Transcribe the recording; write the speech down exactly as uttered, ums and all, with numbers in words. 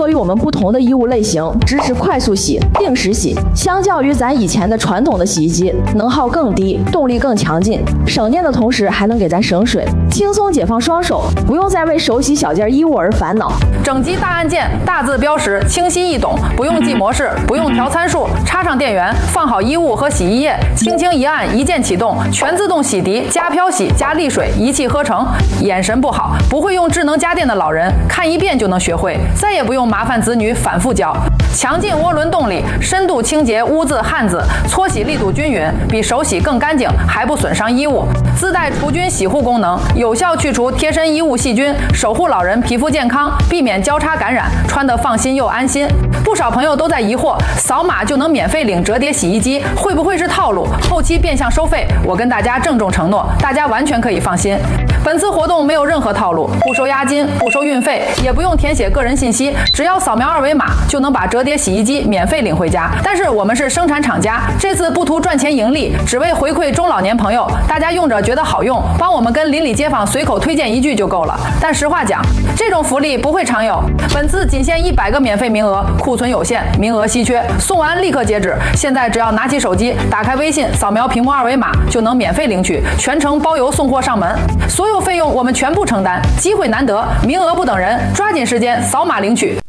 合于我们不同的衣物类型，支持快速洗、定时洗。相较于咱以前的传统的洗衣机，能耗更低，动力更强劲，省电的同时还能给咱省水，轻松解放双手，不用再为手洗小件衣物而烦恼。 整机大按键，大字标识，清晰易懂，不用记模式，不用调参数，插上电源，放好衣物和洗衣液，轻轻一按，一键启动，全自动洗涤加漂洗加沥水，一气呵成。眼神不好，不会用智能家电的老人，看一遍就能学会，再也不用麻烦子女反复教。强劲涡轮动力，深度清洁污渍汗渍，搓洗力度均匀，比手洗更干净，还不损伤衣物。自带除菌洗护功能，有效去除贴身衣物细菌，守护老人皮肤健康，避免交叉感染，穿得放心又安心。不少朋友都在疑惑，扫码就能免费领折叠洗衣机，会不会是套路？后期变相收费？我跟大家郑重承诺，大家完全可以放心。本次活动没有任何套路，不收押金，不收运费，也不用填写个人信息，只要扫描二维码就能把折叠洗衣机免费领回家。但是我们是生产厂家，这次不图赚钱盈利，只为回馈中老年朋友，大家用着觉得好用，帮我们跟邻里街坊随口推荐一句就够了。但实话讲，这种福利不会常有，本次仅限一百个免费名额，库存有限，名额稀缺，送完立刻截止。现在只要拿起手机，打开微信，扫描屏幕二维码就能免费领取，全程包邮送货上门，所有费用我们全部承担。机会难得，名额不等人，抓紧时间扫码领取。